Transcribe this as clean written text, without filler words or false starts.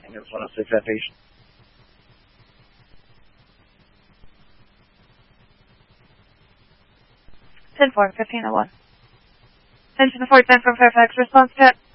It's 106 FH. 10-4, 1501. Attention to 410 from Fairfax, response cat.